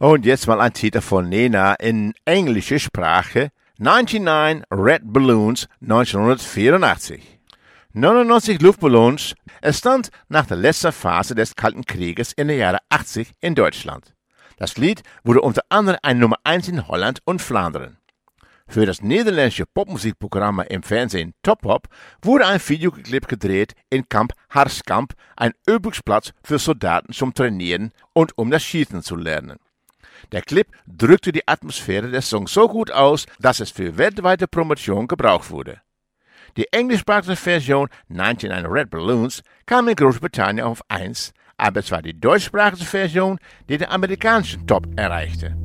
Und jetzt mal ein Titel von Nena in englischer Sprache. 99 Red Balloons 1984. 99 Luftballons entstand nach der letzten Phase des Kalten Krieges in den Jahren 80 in Deutschland. Das Lied wurde unter anderem ein Nummer 1 in Holland und Flandern. Für das niederländische Popmusikprogramm im Fernsehen Top Pop wurde ein Videoclip gedreht in Camp Harskamp, ein Übungsplatz für Soldaten zum Trainieren und um das Schießen zu lernen. Der Clip drückte die Atmosphäre des Songs so gut aus, dass es für weltweite Promotion gebraucht wurde. Die englischsprachige Version 99 Red Balloons kam in Großbritannien auf 1, aber es war die deutschsprachige Version, die den amerikanischen Top erreichte.